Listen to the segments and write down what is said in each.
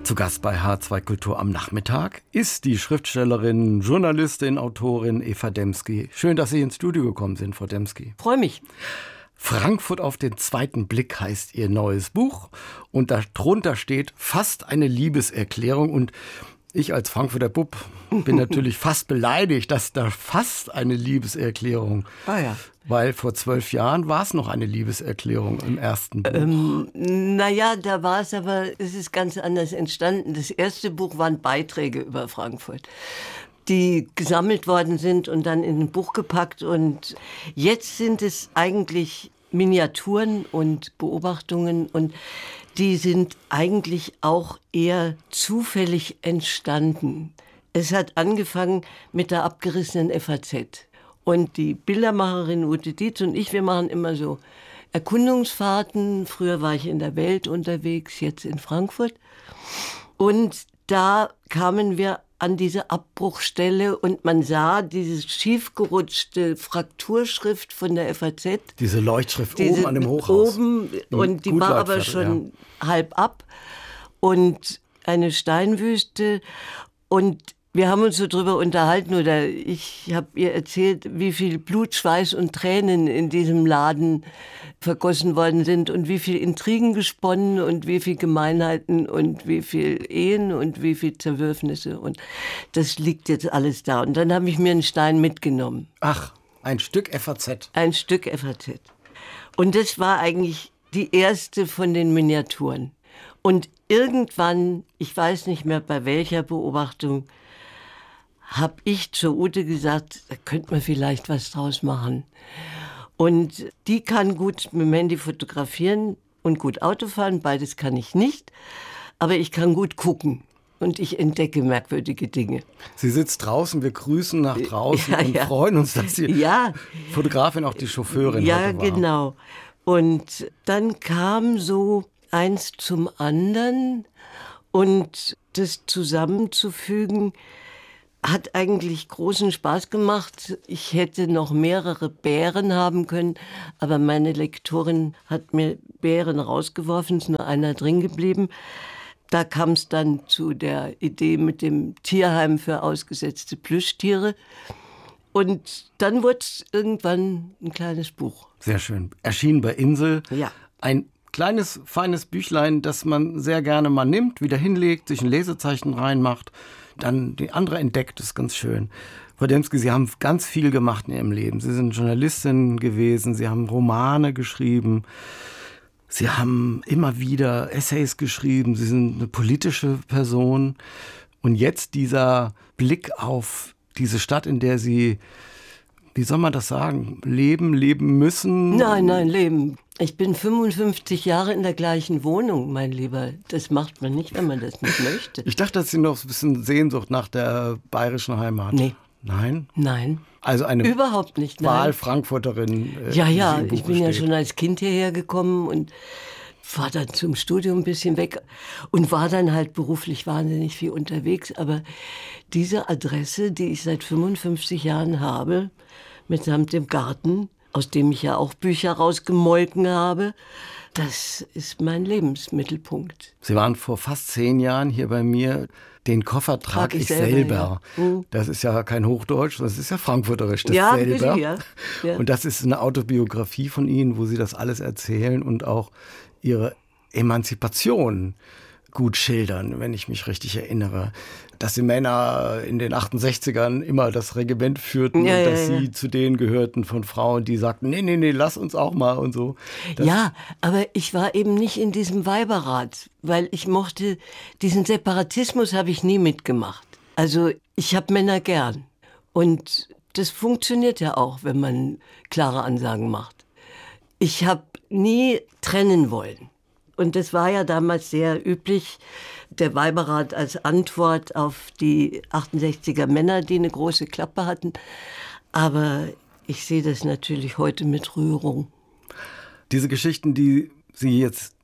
Zu Gast bei H2 Kultur am Nachmittag ist die Schriftstellerin, Journalistin, Autorin Eva Demski. Schön, dass Sie ins Studio gekommen sind, Frau Demski. Freue mich. Frankfurt auf den zweiten Blick heißt Ihr neues Buch. Und darunter steht fast eine Liebeserklärung. Und ich als Frankfurter Bub bin natürlich fast beleidigt, dass da fast eine Liebeserklärung. Ja. Weil vor 12 Jahren war es noch eine Liebeserklärung im ersten Buch. Naja, da war es, aber es ist ganz anders entstanden. Das erste Buch waren Beiträge über Frankfurt, die gesammelt worden sind und dann in ein Buch gepackt. Und jetzt sind es eigentlich Miniaturen und Beobachtungen und die sind eigentlich auch eher zufällig entstanden. Es hat angefangen mit der abgerissenen FAZ. Und die Bildermacherin Ute Dietz und ich, wir machen immer so Erkundungsfahrten. Früher war ich in der Welt unterwegs, jetzt in Frankfurt. Und da kamen wir an diese Abbruchstelle und man sah diese schiefgerutschte Frakturschrift von der FAZ. Diese Leuchtschrift oben an dem Hochhaus. Oben, und die war aber schon halb ab. Und eine Steinwüste. Und wir haben uns so drüber unterhalten, oder ich habe ihr erzählt, wie viel Blut, Schweiß und Tränen in diesem Laden vergossen worden sind und wie viel Intrigen gesponnen und wie viel Gemeinheiten und wie viel Ehen und wie viel Zerwürfnisse. Und das liegt jetzt alles da. Und dann habe ich mir einen Stein mitgenommen. Ach, ein Stück FAZ. Ein Stück FAZ. Und das war eigentlich die erste von den Miniaturen. Und irgendwann, ich weiß nicht mehr bei welcher Beobachtung, habe ich zur Ute gesagt, da könnte man vielleicht was draus machen. Und die kann gut mit dem Handy fotografieren und gut Auto fahren, beides kann ich nicht. Aber ich kann gut gucken und ich entdecke merkwürdige Dinge. Sie sitzt draußen, wir grüßen nach draußen und freuen uns, dass Sie Fotografin, auch die Chauffeurin heute war. Ja, genau. Und dann kam so eins zum anderen und das zusammenzufügen, hat eigentlich großen Spaß gemacht. Ich hätte noch mehrere Bären haben können, aber meine Lektorin hat mir Bären rausgeworfen, ist nur einer drin geblieben. Da kam es dann zu der Idee mit dem Tierheim für ausgesetzte Plüschtiere. Und dann wurde es irgendwann ein kleines Buch. Sehr schön. Erschienen bei Insel. Ja. Ein kleines, feines Büchlein, das man sehr gerne mal nimmt, wieder hinlegt, sich ein Lesezeichen reinmacht, dann die andere entdeckt, ist ganz schön. Frau Demski, Sie haben ganz viel gemacht in Ihrem Leben. Sie sind Journalistin gewesen, Sie haben Romane geschrieben, Sie haben immer wieder Essays geschrieben, Sie sind eine politische Person. Und jetzt dieser Blick auf diese Stadt, in der Sie, wie soll man das sagen, leben müssen? Nein, leben. Ich bin 55 Jahre in der gleichen Wohnung, mein Lieber. Das macht man nicht, wenn man das nicht möchte. Ich dachte, dass Sie noch ein bisschen Sehnsucht nach der bayerischen Heimat. Nee. Nein? Nein. Also eine überhaupt nicht, nein. Wahlfrankfurterin. Ja, ich bin ja schon als Kind hierher gekommen und war dann zum Studium ein bisschen weg und war dann halt beruflich wahnsinnig viel unterwegs. Aber diese Adresse, die ich seit 55 Jahren habe, mitsamt dem Garten, aus dem ich ja auch Bücher rausgemolken habe, das ist mein Lebensmittelpunkt. Sie waren vor fast 10 Jahren hier bei mir. Den Koffer trage ich selber. Ja. Das ist ja kein Hochdeutsch, das ist ja frankfurterisch, das selber. Ja. Und das ist eine Autobiografie von Ihnen, wo Sie das alles erzählen und auch Ihre Emanzipation gut schildern, wenn ich mich richtig erinnere. Dass die Männer in den 68ern immer das Regiment führten und dass Sie zu denen gehörten von Frauen, die sagten, nee, lass uns auch mal und so. Ja, aber ich war eben nicht in diesem Weiberrat, weil ich mochte, diesen Separatismus habe ich nie mitgemacht. Also ich habe Männer gern und das funktioniert ja auch, wenn man klare Ansagen macht. Ich habe nie trennen wollen. Und das war ja damals sehr üblich, der Weiberrat als Antwort auf die 68er Männer, die eine große Klappe hatten. Aber ich sehe das natürlich heute mit Rührung. Diese Geschichten, die Sie jetzt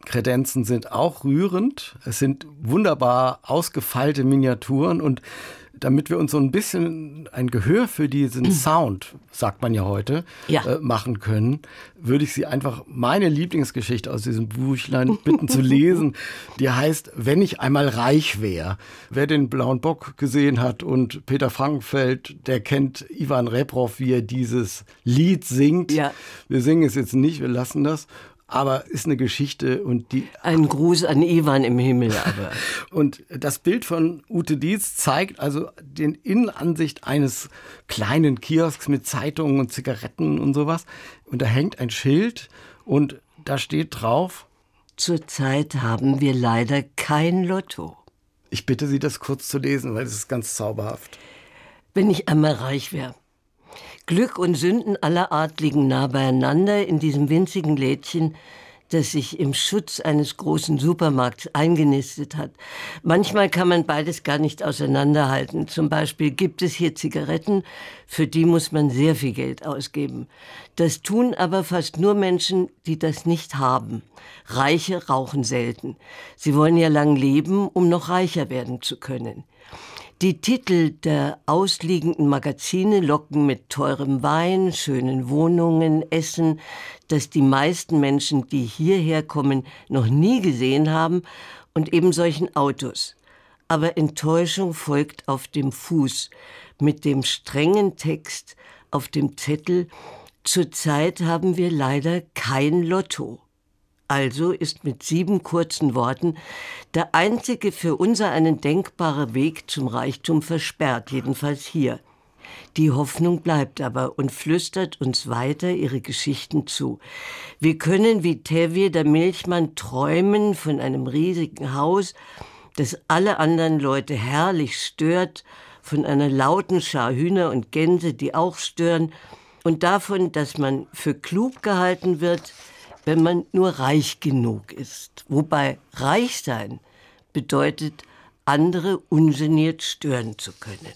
Kredenzen sind auch rührend. Es sind wunderbar ausgefeilte Miniaturen und damit wir uns so ein bisschen ein Gehör für diesen Sound, sagt man ja heute, machen können, würde ich Sie einfach meine Lieblingsgeschichte aus diesem Büchlein bitten zu lesen. Die heißt Wenn ich einmal reich wäre. Wer den Blauen Bock gesehen hat und Peter Frankenfeld, der kennt Ivan Reprov, wie er dieses Lied singt. Ja. Wir singen es jetzt nicht, wir lassen das. Aber ist eine Geschichte und die... Ein Gruß an Ivan im Himmel, aber... Und das Bild von Ute Dietz zeigt also den Innenansicht eines kleinen Kiosks mit Zeitungen und Zigaretten und sowas. Und da hängt ein Schild und da steht drauf... Zurzeit haben wir leider kein Lotto. Ich bitte Sie, das kurz zu lesen, weil es ist ganz zauberhaft. Wenn ich einmal reich wäre. Glück und Sünden aller Art liegen nah beieinander in diesem winzigen Lädchen, das sich im Schutz eines großen Supermarkts eingenistet hat. Manchmal kann man beides gar nicht auseinanderhalten. Zum Beispiel gibt es hier Zigaretten, für die muss man sehr viel Geld ausgeben. Das tun aber fast nur Menschen, die das nicht haben. Reiche rauchen selten. Sie wollen ja lang leben, um noch reicher werden zu können. Die Titel der ausliegenden Magazine locken mit teurem Wein, schönen Wohnungen, Essen, das die meisten Menschen, die hierher kommen, noch nie gesehen haben, und eben solchen Autos. Aber Enttäuschung folgt auf dem Fuß mit dem strengen Text auf dem Zettel: Zurzeit haben wir leider kein Lotto. Also ist mit 7 kurzen Worten der einzige für unsereinen denkbare Weg zum Reichtum versperrt, jedenfalls hier. Die Hoffnung bleibt aber und flüstert uns weiter ihre Geschichten zu. Wir können wie Tevye, der Milchmann, träumen von einem riesigen Haus, das alle anderen Leute herrlich stört, von einer lauten Schar Hühner und Gänse, die auch stören, und davon, dass man für klug gehalten wird, wenn man nur reich genug ist. Wobei reich sein bedeutet, andere ungeniert stören zu können.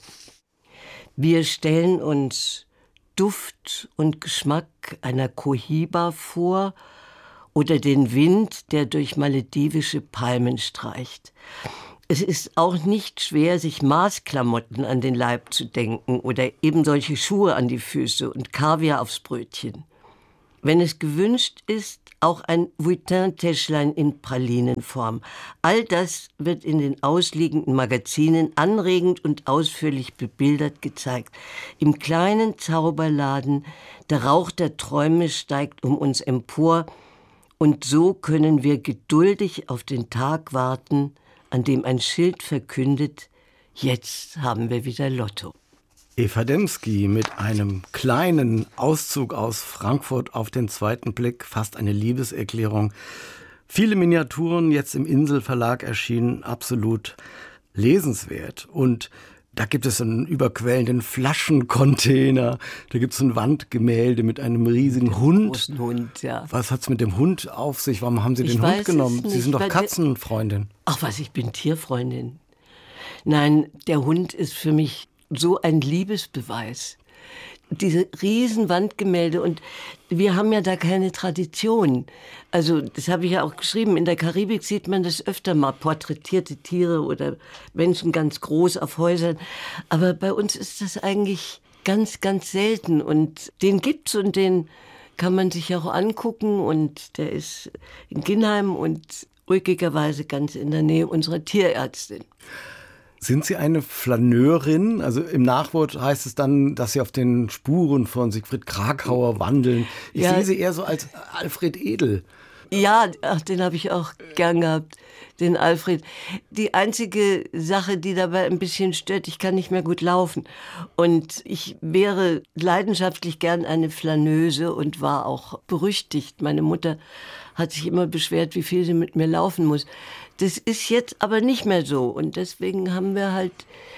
Wir stellen uns Duft und Geschmack einer Cohiba vor oder den Wind, der durch maledivische Palmen streicht. Es ist auch nicht schwer, sich Maßklamotten an den Leib zu denken oder eben solche Schuhe an die Füße und Kaviar aufs Brötchen. Wenn es gewünscht ist, auch ein Vuitton-Täschlein in Pralinenform. All das wird in den ausliegenden Magazinen anregend und ausführlich bebildert gezeigt. Im kleinen Zauberladen, der Rauch der Träume steigt um uns empor, und so können wir geduldig auf den Tag warten, an dem ein Schild verkündet: Jetzt haben wir wieder Lotto. Eva Demski mit einem kleinen Auszug aus Frankfurt auf den zweiten Blick, fast eine Liebeserklärung. Viele Miniaturen, jetzt im Inselverlag erschienen, absolut lesenswert. Und da gibt es einen überquellenden Flaschencontainer, da gibt es ein Wandgemälde mit einem riesigen Hund. Großen Hund, ja. Was hat's mit dem Hund auf sich? Warum haben Sie den Hund genommen? Sie sind doch Katzenfreundin. Ach was, ich bin Tierfreundin. Nein, der Hund ist für mich so ein Liebesbeweis. Diese riesen Wandgemälde, und wir haben ja da keine Tradition. Also das habe ich ja auch geschrieben, in der Karibik sieht man das öfter mal, porträtierte Tiere oder Menschen ganz groß auf Häusern. Aber bei uns ist das eigentlich ganz, ganz selten, und den gibt's und den kann man sich auch angucken, und der ist in Ginheim und ulkigerweise ganz in der Nähe unserer Tierärztin. Sind Sie eine Flaneurin? Also im Nachwort heißt es dann, dass Sie auf den Spuren von Siegfried Krakauer wandeln. Ich sehe Sie eher so als Alfred Edel. Ja, ach, den habe ich auch gern gehabt, den Alfred. Die einzige Sache, die dabei ein bisschen stört, ich kann nicht mehr gut laufen. Und ich wäre leidenschaftlich gern eine Flaneuse und war auch berüchtigt. Meine Mutter hat sich immer beschwert, wie viel sie mit mir laufen muss. Das ist jetzt aber nicht mehr so. Und deswegen haben wir halt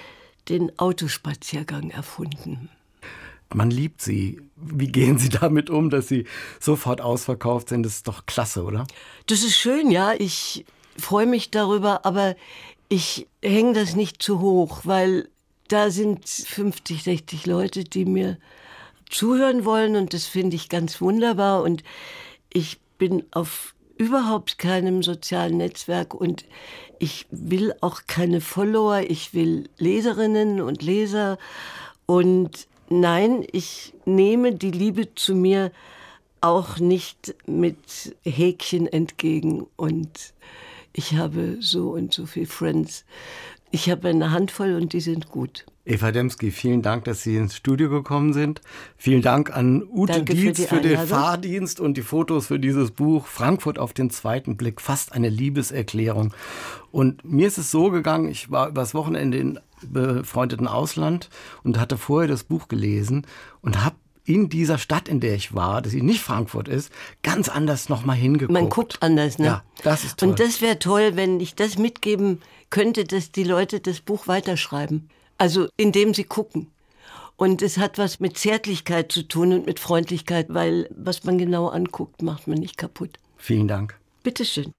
den Autospaziergang erfunden. Man liebt Sie. Wie gehen Sie damit um, dass Sie sofort ausverkauft sind? Das ist doch klasse, oder? Das ist schön, ja. Ich freue mich darüber, aber ich hänge das nicht zu hoch, weil da sind 50, 60 Leute, die mir zuhören wollen, und das finde ich ganz wunderbar. Und ich bin auf überhaupt keinem sozialen Netzwerk und ich will auch keine Follower, ich will Leserinnen und Leser und nein, ich nehme die Liebe zu mir auch nicht mit Häkchen entgegen und ich habe so und so viele Friends. Ich habe eine Handvoll und die sind gut. Eva Demski, vielen Dank, dass Sie ins Studio gekommen sind. Vielen Dank an Ute Dietz für den Fahrdienst und die Fotos für dieses Buch. Frankfurt auf den zweiten Blick, fast eine Liebeserklärung. Und mir ist es so gegangen, ich war übers Wochenende in befreundeten Ausland und hatte vorher das Buch gelesen und habe in dieser Stadt, in der ich war, dass sie nicht Frankfurt ist, ganz anders nochmal hingeguckt. Man guckt anders, ne? Ja, das ist toll. Und das wäre toll, wenn ich das mitgeben könnte, dass die Leute das Buch weiterschreiben. Also indem sie gucken. Und es hat was mit Zärtlichkeit zu tun und mit Freundlichkeit, weil was man genau anguckt, macht man nicht kaputt. Vielen Dank. Bitteschön.